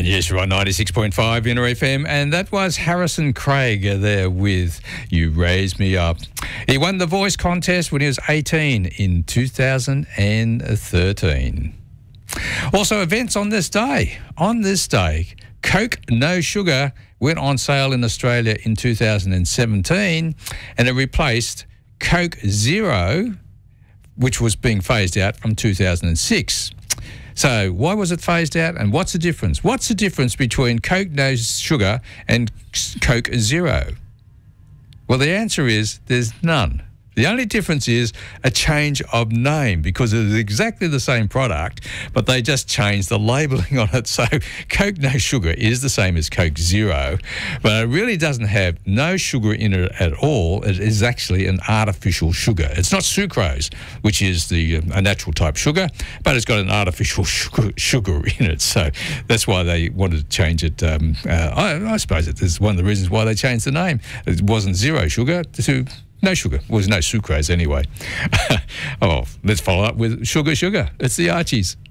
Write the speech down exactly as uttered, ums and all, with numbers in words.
And yes, you're on ninety-six point five Inner F M, and that was Harrison Craig there with You Raise Me Up. He won the voice contest when he was eighteen in two thousand thirteen. Also, events on this day. On this day, Coke No Sugar went on sale in Australia in two thousand seventeen, and it replaced Coke Zero, which was being phased out from two thousand six. So why was it phased out, and what's the difference? What's the difference between Coke No Sugar and Coke Zero? Well, the answer is there's none. The only difference is a change of name, because it is exactly the same product, but they just changed the labelling on it. So Coke No Sugar is the same as Coke Zero, but it really doesn't have no sugar in it at all. It is actually an artificial sugar. It's not sucrose, which is the um, a natural type sugar, but it's got an artificial sugar, sugar in it. So that's why they wanted to change it. Um, uh, I, I suppose it is one of the reasons why they changed the name. It wasn't zero sugar to no sugar. Well, there's no sucrose anyway. Oh, let's follow up with Sugar Sugar. It's the Archies.